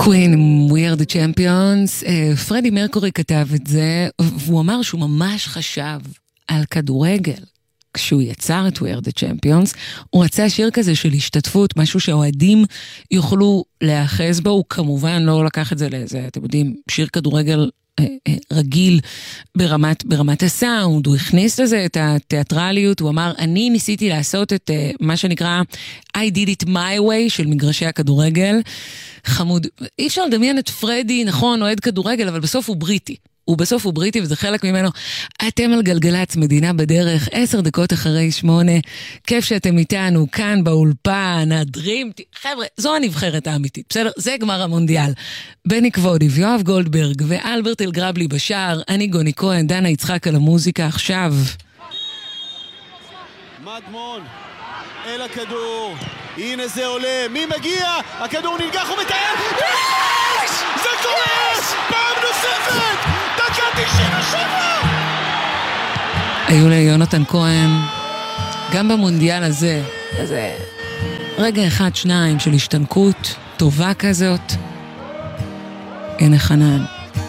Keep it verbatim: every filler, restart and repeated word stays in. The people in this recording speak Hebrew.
קווין, We are the champions. פרדי מרקורי כתב את זה, והוא אמר שהוא ממש חשב על כדורגל. כשהוא יצר את We are the champions, הוא רצה שיר כזה של השתתפות, משהו שהאוהדים יוכלו להאחז בו, הוא כמובן לא לקח את זה לאיזה, אתם יודעים, שיר כדורגל רגיל ברמת, ברמת הסאונד, הוא הכניס לזה את התיאטרליות, הוא אמר, אני ניסיתי לעשות את מה שנקרא I did it my way של מגרשי הכדורגל, חמוד, אי אפשר לדמיין את פרדי, נכון, אוהד כדורגל, אבל בסוף הוא בריטי, הוא בסוף הוא בריטי וזה חלק ממנו, אתם על גלגלץ, מדינה בדרך, עשר דקות אחרי שמונה, כיף שאתם איתנו, כאן באולפן, הדרים, חבר'ה, זו הנבחרת האמיתית, בסדר? זה גמר המונדיאל. בני כבודיו, יואב גולדברג ואלברט אלגרבלי בשער, אני גוני כהן, דנה יצחק על המוזיקה עכשיו. מדמון, אל הכדור, הנה זה עולה, מי מגיע? הכדור נלקח ומטייל, יש! זה קורה! פעם נוספת! דקה תשעים ושבע! היו ליונתן כהן, גם במונדיאל הזה, איזה רגע אחד, שניים של השתנקות, טובה כזאת. הנה חנן.